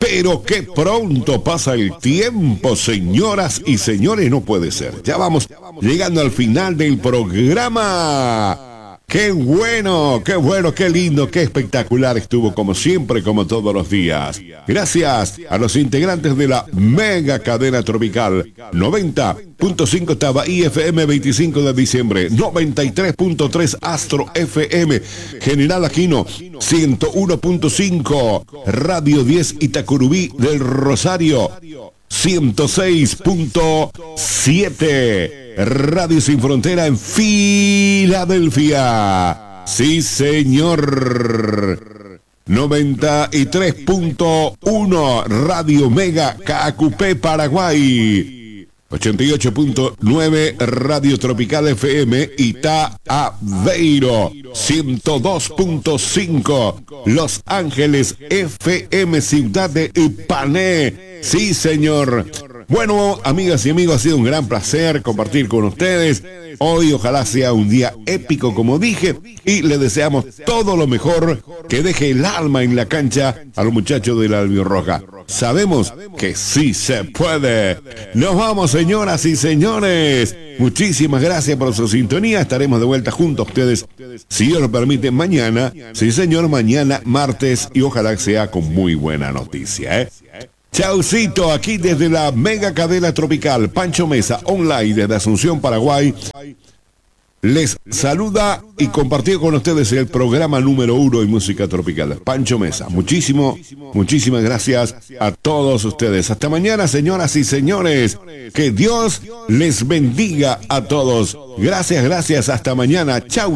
Pero qué pronto pasa el tiempo, señoras y señores, no puede ser. Ya vamos llegando al final del programa. Qué bueno, qué lindo, qué espectacular estuvo como siempre, como todos los días. Gracias a los integrantes de la mega cadena tropical 90.5 Tabaí FM 25 de diciembre, 93.3 Astro FM, General Aquino 101.5, Radio 10 Itacurubí del Rosario 106.7. Radio Sin Frontera en Filadelfia. Sí, señor. 93.1 Radio Mega Caacupé, Paraguay. 88.9 Radio Tropical FM Itá Aveiro. 102.5 Los Ángeles FM Ciudad de Ipané. Sí, señor. Bueno, amigas y amigos, ha sido un gran placer compartir con ustedes. Hoy ojalá sea un día épico, como dije, y le deseamos todo lo mejor, que deje el alma en la cancha a los muchachos de la Albirroja. Sabemos que sí se puede. Nos vamos, señoras y señores. Muchísimas gracias por su sintonía. Estaremos de vuelta junto a ustedes, si Dios lo permite, mañana. Sí, señor, mañana, martes, y ojalá sea con muy buena noticia, Chaucito, aquí desde la mega cadena tropical Pancho Mesa Online desde Asunción, Paraguay. Les saluda y compartió con ustedes el programa número 1 en música tropical, Pancho Mesa. Muchísimas gracias a todos ustedes. Hasta mañana, señoras y señores. Que Dios les bendiga a todos. Gracias. Hasta mañana. Chau.